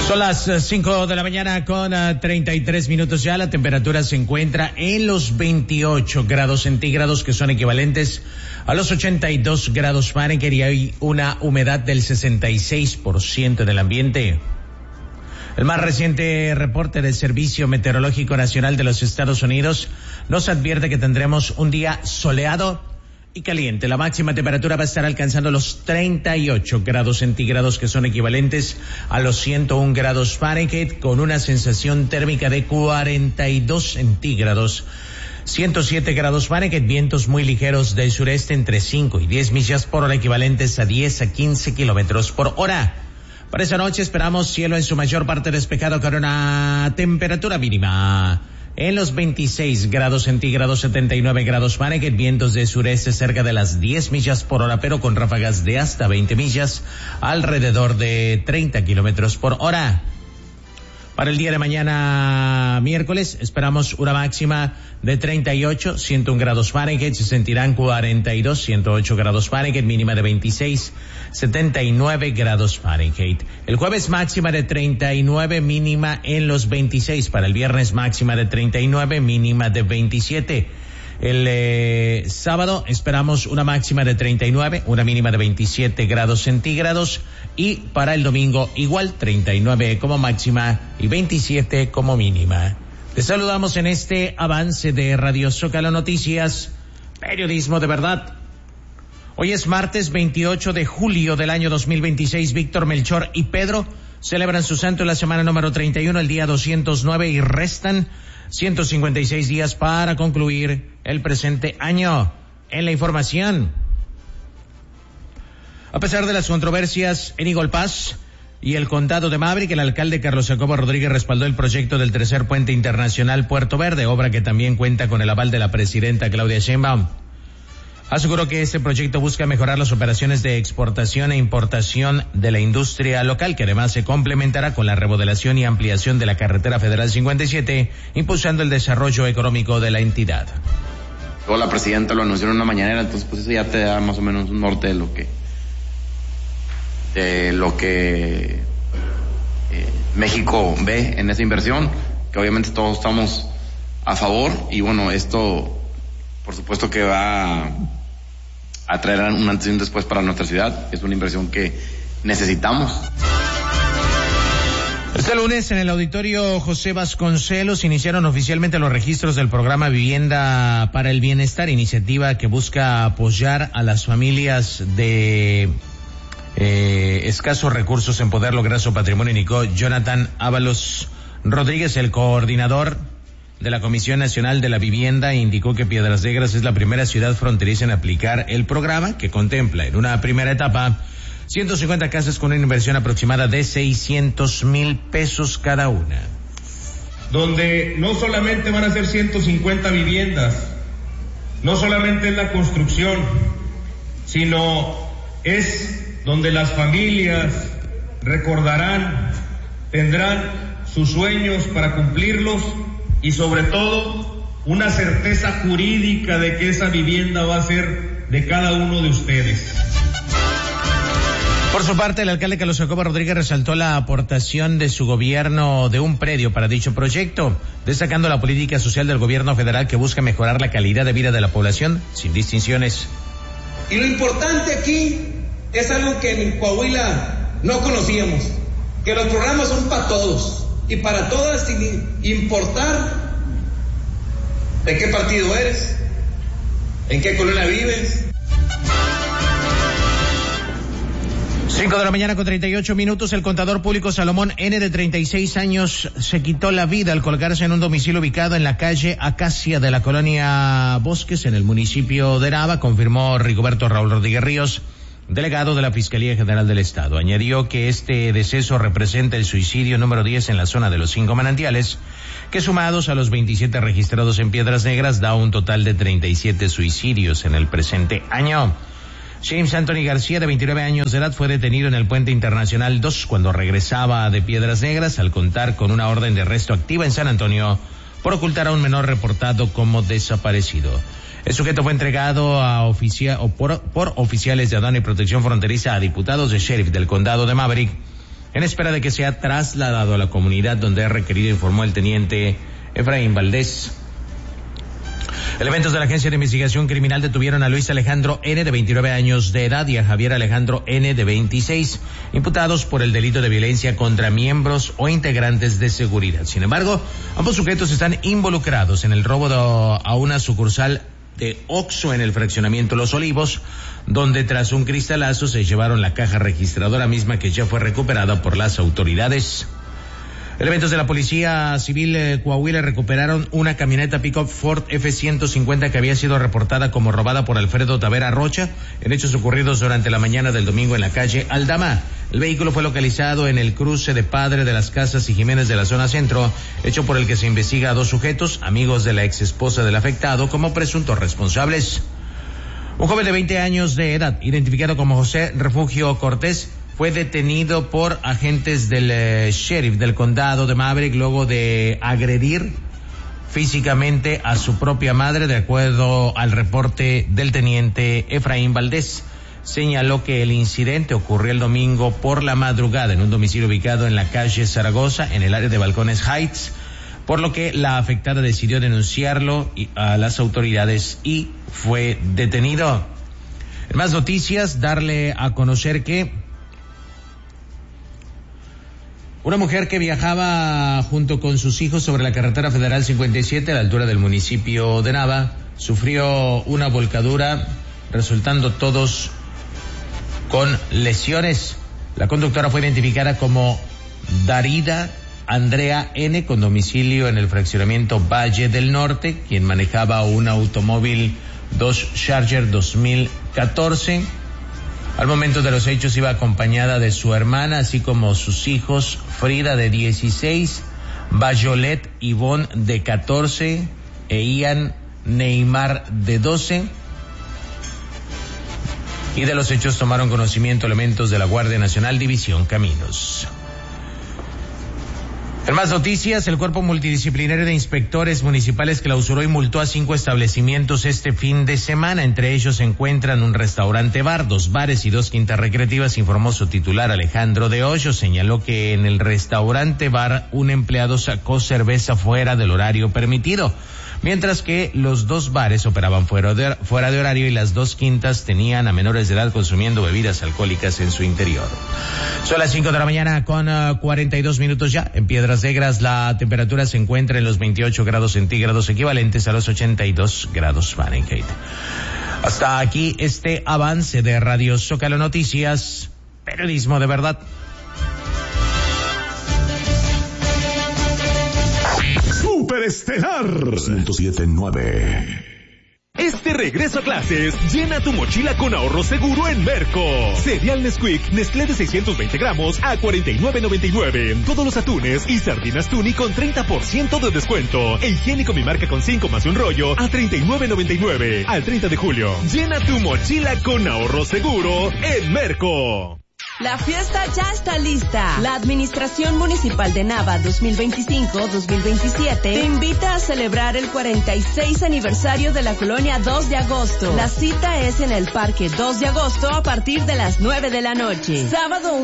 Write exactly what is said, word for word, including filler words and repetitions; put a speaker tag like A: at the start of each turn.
A: Son las cinco de la mañana con treinta y tres minutos ya. La temperatura se encuentra en los veintiocho grados centígrados, que son equivalentes a los ochenta y dos grados Fahrenheit, y hay una humedad del sesenta y seis por ciento del ambiente. El más reciente reporte del Servicio Meteorológico Nacional de los Estados Unidos nos advierte que tendremos un día soleado y caliente. La máxima temperatura va a estar alcanzando los treinta y ocho grados centígrados, que son equivalentes a los ciento un grados Fahrenheit, con una sensación térmica de cuarenta y dos centígrados. ciento siete grados Fahrenheit, vientos muy ligeros del sureste entre cinco y diez millas por hora, equivalentes a diez a quince kilómetros por hora. Para esa noche esperamos cielo en su mayor parte despejado, con una temperatura mínima en los veintiséis grados centígrados, setenta y nueve grados Fahrenheit, vientos de sureste cerca de las diez millas por hora, pero con ráfagas de hasta veinte millas, alrededor de treinta kilómetros por hora. Para el día de mañana, miércoles, esperamos una máxima de treinta y ocho, ciento un grados Fahrenheit, se sentirán cuarenta y dos, ciento ocho grados Fahrenheit, mínima de veintiséis, setenta y nueve grados Fahrenheit. El jueves máxima de treinta y nueve, mínima en los veintiséis. Para el viernes máxima de treinta y nueve, mínima de veintisiete. El eh, sábado esperamos una máxima de treinta y nueve, una mínima de veintisiete grados centígrados, y para el domingo igual, treinta y nueve como máxima y veintisiete como mínima. Les saludamos en este avance de Radio Zócalo Noticias, periodismo de verdad. Hoy es martes veintiocho de julio del año dos mil veintiséis. Víctor, Melchor y Pedro celebran su santo en la semana número treinta y uno, el día doscientos nueve, y restan ciento cincuenta y seis días para concluir el presente año. En la información, a pesar de las controversias en Eagle Pass y el condado de Maverick, el alcalde Carlos Jacobo Rodríguez respaldó el proyecto del tercer puente internacional Puerto Verde, obra que también cuenta con el aval de la presidenta Claudia Sheinbaum. Aseguró que este proyecto busca mejorar las operaciones de exportación e importación de la industria local, que además se complementará con la remodelación y ampliación de la carretera federal cincuenta y siete, impulsando el desarrollo económico de la entidad.
B: Luego la presidenta lo anunció en una mañanera, entonces pues eso ya te da más o menos un norte de lo que de lo que eh, México ve en esa inversión, que obviamente todos estamos a favor, y bueno, esto por supuesto que va a a traer un antes y un después para nuestra ciudad. Es una inversión que necesitamos.
A: Este lunes en el auditorio José Vasconcelos iniciaron oficialmente los registros del programa Vivienda para el Bienestar, iniciativa que busca apoyar a las familias de eh, escasos recursos en poder lograr su patrimonio, indicó Jonathan Ábalos Rodríguez, el coordinador de la Comisión Nacional de la Vivienda, indicó que Piedras Negras es la primera ciudad fronteriza en aplicar el programa, que contempla en una primera etapa ciento cincuenta casas con una inversión aproximada de seiscientos mil pesos cada una.
C: Donde no solamente van a ser ciento cincuenta viviendas, no solamente es la construcción, sino es donde las familias recordarán, tendrán sus sueños para cumplirlos, y sobre todo una certeza jurídica de que esa vivienda va a ser de cada uno de ustedes.
A: Por su parte, el alcalde Carlos Jacobo Rodríguez resaltó la aportación de su gobierno de un predio para dicho proyecto, destacando la política social del gobierno federal, que busca mejorar la calidad de vida de la población sin distinciones.
D: Y lo importante aquí es algo que en Coahuila no conocíamos, que los programas son para todos y para todas, sin importar de qué partido eres, en qué colonia vives.
A: Cinco de la mañana con treinta y ocho minutos. El contador público Salomón N., de treinta y seis años, se quitó la vida al colgarse en un domicilio ubicado en la calle Acacia de la colonia Bosques, en el municipio de Nava, confirmó Rigoberto Raúl Rodríguez Ríos, delegado de la Fiscalía General del Estado. Añadió que este deceso representa el suicidio número diez en la zona de los Cinco Manantiales, que sumados a los veintisiete registrados en Piedras Negras da un total de treinta y siete suicidios en el presente año. James Anthony García, de veintinueve años de edad, fue detenido en el Puente Internacional dos cuando regresaba de Piedras Negras, al contar con una orden de arresto activa en San Antonio por ocultar a un menor reportado como desaparecido. El sujeto fue entregado a oficia, o por, por oficiales de aduana y protección fronteriza a diputados de sheriff del condado de Maverick, en espera de que sea trasladado a la comunidad donde es requerido, informó el teniente Efraín Valdés. Elementos de la Agencia de Investigación Criminal detuvieron a Luis Alejandro N., de veintinueve años de edad, y a Javier Alejandro N., de veintiséis, imputados por el delito de violencia contra miembros o integrantes de seguridad. Sin embargo, ambos sujetos están involucrados en el robo de, a una sucursal de Oxxo en el fraccionamiento Los Olivos, donde tras un cristalazo se llevaron la caja registradora misma, que ya fue recuperada por las autoridades. Elementos de la Policía Civil eh, Coahuila recuperaron una camioneta pick-up Ford F ciento cincuenta que había sido reportada como robada por Alfredo Tavera Rocha en hechos ocurridos durante la mañana del domingo en la calle Aldama. El vehículo fue localizado en el cruce de Padre de las Casas y Jiménez de la zona centro, hecho por el que se investiga a dos sujetos, amigos de la ex esposa del afectado, como presuntos responsables. Un joven de veinte años de edad, identificado como José Refugio Cortés, fue detenido por agentes del eh, sheriff del condado de Maverick luego de agredir físicamente a su propia madre, de acuerdo al reporte del teniente Efraín Valdés. Señaló que el incidente ocurrió el domingo por la madrugada en un domicilio ubicado en la calle Zaragoza, en el área de Balcones Heights, por lo que la afectada decidió denunciarlo a las autoridades y fue detenido. En más noticias, darle a conocer que una mujer que viajaba junto con sus hijos sobre la carretera federal cincuenta y siete a la altura del municipio de Nava sufrió una volcadura, resultando todos con lesiones. La conductora fue identificada como Darida Andrea N., con domicilio en el fraccionamiento Valle del Norte, quien manejaba un automóvil Dodge Charger dos mil catorce. Al momento de los hechos iba acompañada de su hermana, así como sus hijos, Frida de dieciséis, Bayolet Ivonne de catorce e Ian Neymar de doce. Y de los hechos tomaron conocimiento elementos de la Guardia Nacional División Caminos. En más noticias, el Cuerpo Multidisciplinario de Inspectores Municipales clausuró y multó a cinco establecimientos este fin de semana. Entre ellos se encuentran un restaurante bar, dos bares y dos quintas recreativas, informó su titular Alejandro de Hoyos. Señaló que en el restaurante bar un empleado sacó cerveza fuera del horario permitido, mientras que los dos bares operaban fuera de, fuera de horario y las dos quintas tenían a menores de edad consumiendo bebidas alcohólicas en su interior. Son las cinco de la mañana con uh, cuarenta y dos minutos ya. En Piedras Negras la temperatura se encuentra en los veintiocho grados centígrados, equivalentes a los ochenta y dos grados Fahrenheit. Hasta aquí este avance de Radio Zócalo Noticias, periodismo de verdad.
E: Superestelar ciento siete punto nueve.
F: Este regreso a clases, llena tu mochila con ahorro seguro en Merco. Cereal Nesquik, Nestlé de seiscientos veinte gramos a cuarenta y nueve noventa y nueve. Todos los atunes y sardinas Tuni con treinta por ciento de descuento. E higiénico Mi Marca con cinco más un rollo a treinta y nueve noventa y nueve. Al treinta de julio. Llena tu mochila con ahorro seguro en Merco.
G: La fiesta ya está lista. La Administración Municipal de Nava dos mil veinticinco dos mil veintisiete te invita a celebrar el cuarenta y seis aniversario de la colonia dos de agosto. La cita es en el Parque dos de agosto a partir de las nueve de la noche. Sábado